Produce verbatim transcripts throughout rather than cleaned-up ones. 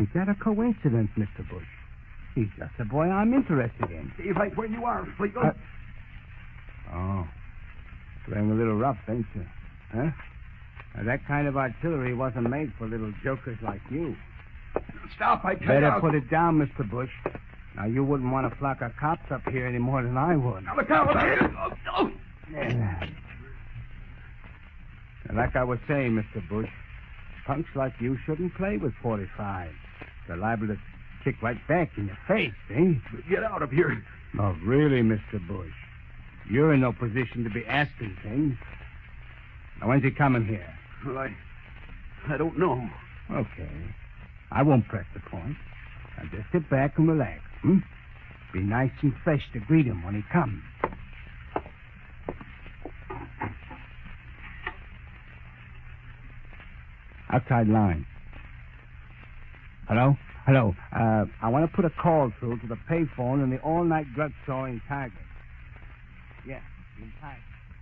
Ain't that a coincidence, Mister Bush? He's just a boy I'm interested in. See right where you are, Fleetwood. Uh, oh. Playing a little rough, ain't you? Huh? Now, that kind of artillery wasn't made for little jokers like you. Stop, I tell Better you. put it down, Mister Bush. Now, you wouldn't want a flock of cops up here any more than I would. Now, look out. Oh, oh. Yeah. And like I was saying, Mister Bush, punks like you shouldn't play with forty-five. They're liable to kick right back in your face, eh? Get out of here. Oh, really, Mister Bush? You're in no position to be asking things. Now, when's he coming here? Well, I... I don't know. Okay. I won't press the point. Now, just sit back and relax, hmm? Be nice and fresh to greet him when he comes. Outside line. Hello? Hello. Uh, I want to put a call through to the payphone in the all-night drugstore in Target. Yeah, in Target.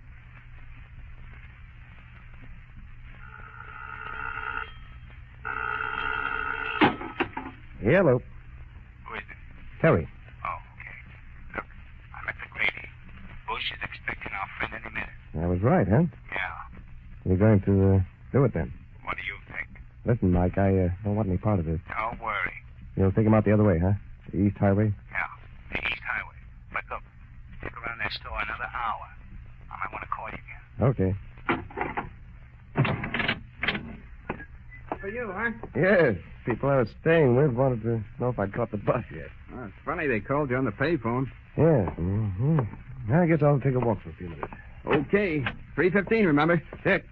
Hello. Who is it? Terry. Oh, okay. Look, I'm at the Grady. Bush is expecting our friend any minute. I was right, huh? Yeah. You're going to uh, do it then. What do you think? Listen, Mike, I uh, don't want any part of this. Don't worry. You'll take him out the other way, huh? The East Highway? Yeah, the East Highway. But look, stick around that store another hour. I might want to call you again. Okay. For you, huh? Yes. People I was staying with wanted to know if I'd caught the bus yet. Well, it's funny they called you on the payphone. Yeah. Mm-hmm. I guess I'll take a walk for a few minutes. Okay. three fifteen, remember? Check.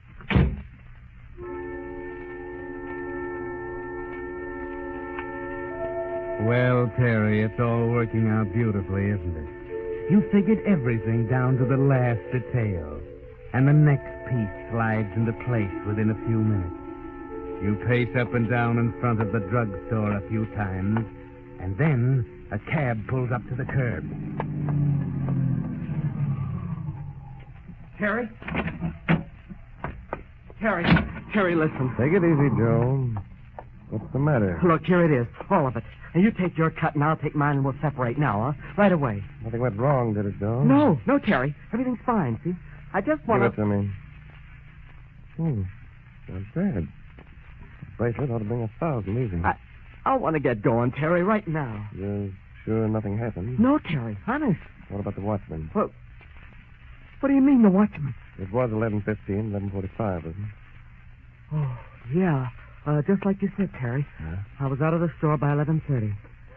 Well, Terry, it's all working out beautifully, isn't it? You figured everything down to the last detail. And the next piece slides into place within a few minutes. You pace up and down in front of the drugstore a few times, and then a cab pulls up to the curb. Terry? Terry. Terry, listen. Take it easy, Joe. What's the matter? Look, here it is. All of it. And you take your cut and I'll take mine and we'll separate now, huh? Right away. Nothing went wrong, did it, Joe? No, no, Terry. Everything's fine, see? I just want Give it to me. Hmm. Not bad. Bracelet ought to bring a thousand easy. I, I want to get going, Terry, right now. You're sure nothing happened? No, Terry, honest. What about the watchman? Well, what do you mean, the watchman? It was eleven fifteen, eleven forty-five, wasn't it? Oh, yeah. Uh, just like you said, Terry. Yeah? I was out of the store by eleven thirty.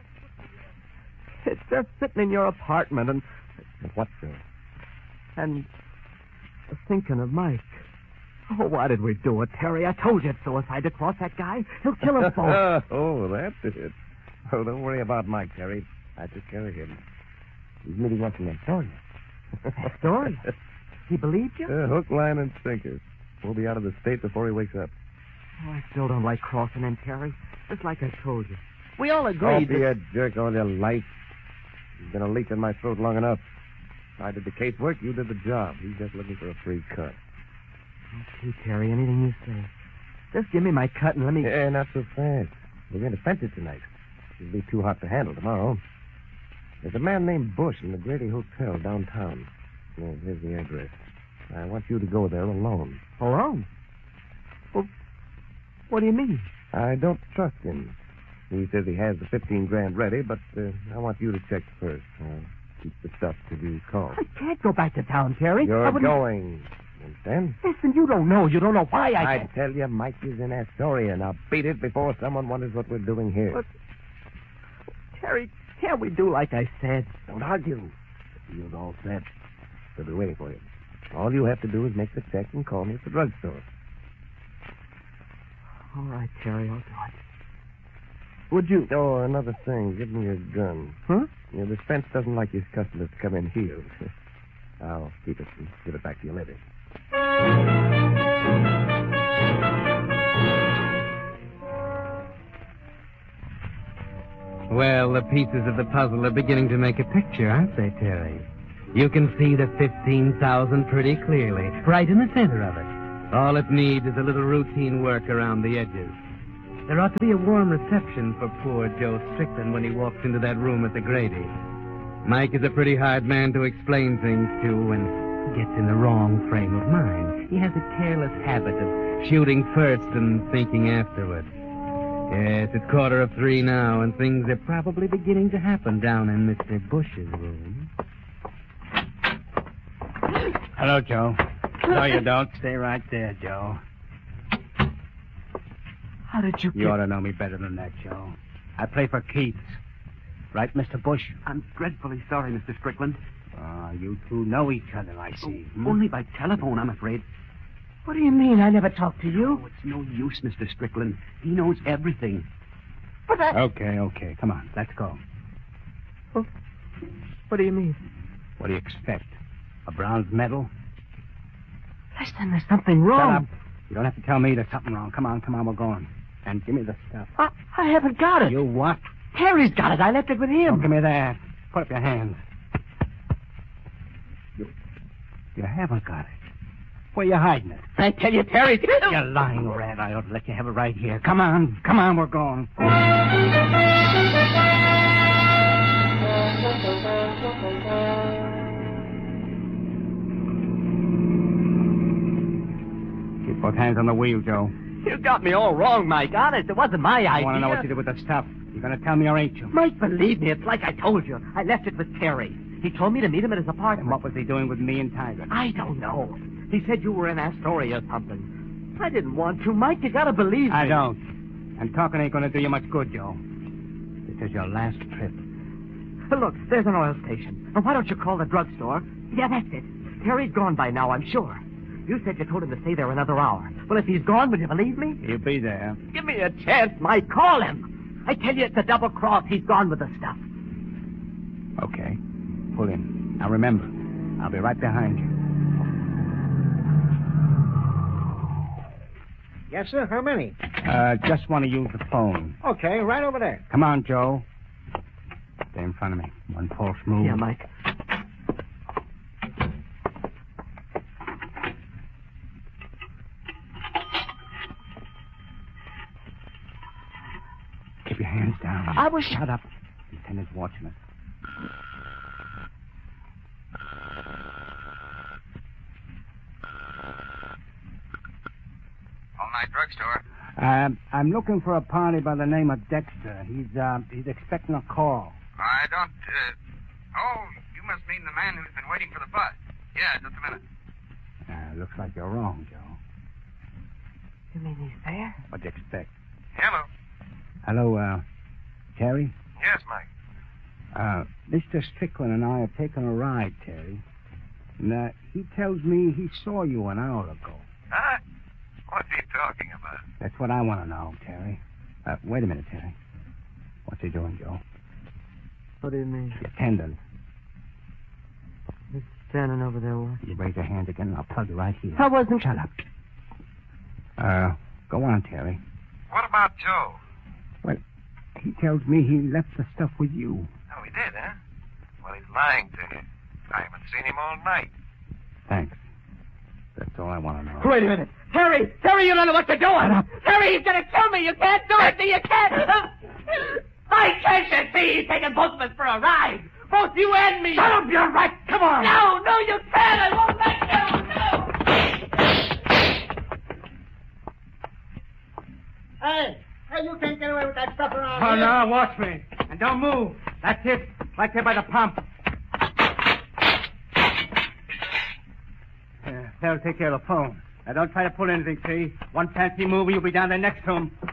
It's just sitting in your apartment and... But what, Joe? And thinking of Mike. Oh, why did we do it, Terry? I told you it's suicide to cross that guy. He'll kill us both. Oh, that's it. Oh, don't worry about Mike, Terry. I took care of him. He's meeting us in Astoria. Astoria? He believed you? Uh, hook, line, and sinker. We'll be out of the state before he wakes up. Oh, I still don't like crossing him, Terry. Just like I told you. We all Don't agreed be that... a jerk all your life. You've been a leak in my throat long enough. I did the casework, you did the job. He's just looking for a free cut. Okay, Terry, anything you say. Just give me my cut and let me... Yeah, not so fast. We're going to fence it tonight. It'll be too hot to handle tomorrow. There's a man named Bush in the Grady Hotel downtown. Yeah, here's the address. I want you to go there alone. Alone? Well, what do you mean? I don't trust him. He says he has the fifteen grand ready, but uh, I want you to check first. I'll keep the stuff till you call. I can't go back to town, Terry. You're I wouldn't... going. Understand? Listen, you don't know. You don't know why I... I can't... tell you, Mike is in Astoria. Now beat it before someone wonders what we're doing here. But, Terry, can't we do like I said? Don't argue. The deal's all set. We'll be waiting for you. All you have to do is make the check and call me at the drugstore. All right, Terry, I'll do it. Would you... Oh, another thing. Give me your gun. Huh? You know, this fence doesn't like his customers to come in healed. I'll keep it and give it back to you later. Well, the pieces of the puzzle are beginning to make a picture, aren't they, Terry? You can see the fifteen thousand pretty clearly, right in the center of it. All it needs is a little routine work around the edges. There ought to be a warm reception for poor Joe Strickland when he walks into that room at the Grady. Mike is a pretty hard man to explain things to when he gets in the wrong frame of mind. He has a careless habit of shooting first and thinking afterward. Yes, it's quarter of three now, and things are probably beginning to happen down in Mister Bush's room. Hello, Joe. No, you don't. Stay right there, Joe. How did you get... You ought to know me better than that, Joe. I play for Keith's. Right, Mister Bush? I'm dreadfully sorry, Mister Strickland. Oh, you two know each other, I see. Oh, hmm? Only by telephone, I'm afraid. What do you mean? I never talked to you. Oh, it's no use, Mister Strickland. He knows everything. But I... Okay, okay. Come on, let's go. Oh, what do you mean? What do you expect? A bronze medal? Listen, there's something wrong. Shut up. You don't have to tell me there's something wrong. Come on, come on, we're going. And give me the stuff. I, I haven't got it. You what? Terry's got it. I left it with him. Don't give me that. Put up your hands. You, you haven't got it. Where you hiding it? I tell you, Terry's... You lying rat. I ought to let you have it right here. Come on. Come on, we're going. Keep both hands on the wheel, Joe. You got me all wrong, Mike. Honest, it wasn't my idea. I want to know what you did with the stuff. You're going to tell me or ain't you? Mike, believe me, it's like I told you. I left it with Terry. He told me to meet him at his apartment. And what was he doing with me and Tiger? I don't know. He said you were in Astoria or something. I didn't want to. Mike, you gotta believe me. I don't. And talking ain't going to do you much good, Joe. This is your last trip. Look, there's an oil station. Now, why don't you call the drugstore? Yeah, that's it. Terry's gone by now, I'm sure. You said you told him to stay there another hour. Well, if he's gone, will you believe me? He'll be there. Give me a chance, Mike. Call him. I tell you, it's a double cross. He's gone with the stuff. Okay. Pull in. Now, remember, I'll be right behind you. Yes, sir. How many? Uh, just want to use the phone. Okay, right over there. Come on, Joe. Stay in front of me. One false move. Yeah, Mike. Keep your hands down. I was... Shut up. Lieutenant's watching us. All-night drugstore. Um, I'm looking for a party by the name of Dexter. He's, uh, he's expecting a call. I don't, uh... Oh, you must mean the man who's been waiting for the bus. Yeah, just a minute. Uh, looks like you're wrong, Joe. You mean he's there? What'd you expect? Hello. Hello, uh, Terry? Yes, Mike. Uh, Mister Strickland and I have taken a ride, Terry. And, uh, he tells me he saw you an hour ago. Huh? What's he talking about? That's what I want to know, Terry. Uh, wait a minute, Terry. What's he doing, Joe? What do you mean? The attendant. He's standing over there. What? You raise your hand again, and I'll plug you right here. I wasn't... Shut up. Uh, go on, Terry. What about Joe? Well, he tells me he left the stuff with you. Oh, he did, huh? Well, he's lying to you. I haven't seen him all night. Thanks. That's all I want to know. Wait a minute. Terry! Terry, you don't know what you're doing! Shut up. Terry, he's gonna kill me! You can't do it! You can't! I can't you see? He's taking both of us for a ride! Both you and me! Shut up, you're right! Come on! No, no, you can't! I won't let you! No! Hey! Hey, you can't get away with that stuff around Oh, here. no, watch me. And don't move. That's it. Right there by the pump. Uh, they'll take care of the phone. Now, don't try to pull anything, see? One fancy move, you'll be down there next to him.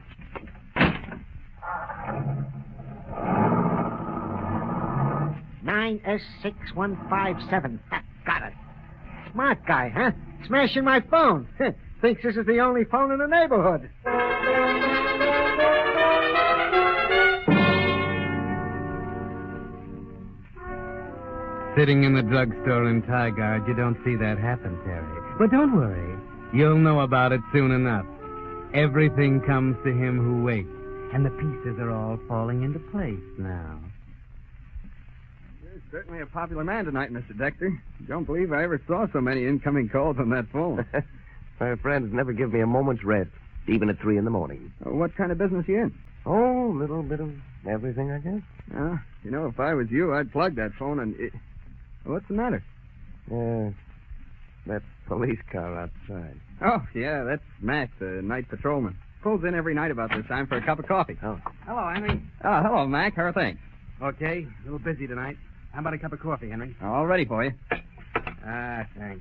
nine S six one five seven. Got it. Smart guy, huh? Smashing my phone. Thinks this is the only phone in the neighborhood. Sitting in the drugstore in Tigard, you don't see that happen, Terry. But don't worry. You'll know about it soon enough. Everything comes to him who waits, and the pieces are all falling into place now. You're certainly a popular man tonight, Mister Dexter. Don't believe I ever saw so many incoming calls on that phone. My friends never give me a moment's rest. even at three in the morning. Oh, what kind of business you in? Oh, a little bit of everything, I guess. Uh, you know, if I was you, I'd plug that phone and... It... What's the matter? Uh, that police car outside. Oh, yeah, that's Mac, the night patrolman. Pulls in every night about this time for a cup of coffee. Oh. Hello, Henry. Oh, hello, Mac. How are things? Okay, a little busy tonight. How about a cup of coffee, Henry? All ready for you. Ah, thanks.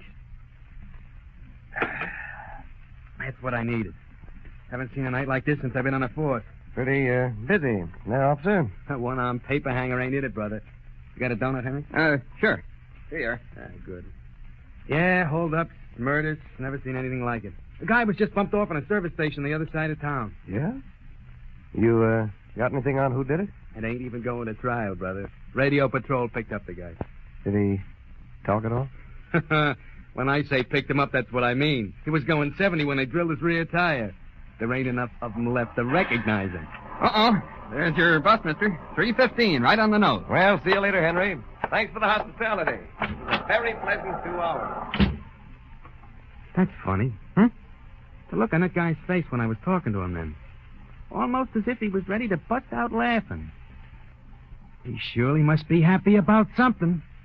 That's what I needed. Haven't seen a night like this since I've been on the force. Pretty, uh, busy. Now, officer? That one-armed paper hanger ain't it, brother. You got a donut, Henry? Uh, sure. Here you are. Ah, good. Yeah, hold-ups, murders. Never seen anything like it. The guy was just bumped off on a service station on the other side of town. Yeah? You, uh, got anything on who did it? It ain't even going to trial, brother. Radio patrol picked up the guy. Did he talk at all? When I say picked him up, that's what I mean. He was going seventy when they drilled his rear tire. There ain't enough of them left to recognize him. Uh-oh. There's your bus, mister. three fifteen, right on the nose. Well, see you later, Henry. Thanks for the hospitality. A very pleasant two hours. That's funny. Hmm? The look on that guy's face when I was talking to him then. Almost as if he was ready to bust out laughing. He surely must be happy about something.